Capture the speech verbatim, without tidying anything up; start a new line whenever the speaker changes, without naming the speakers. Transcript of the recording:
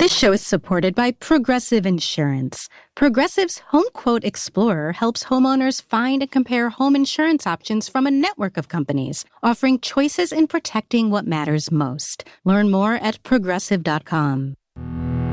This show is supported by Progressive Insurance. Progressive's Home Quote Explorer helps homeowners find and compare home insurance options from a network of companies, offering choices in protecting what matters most. Learn more at progressive dot com.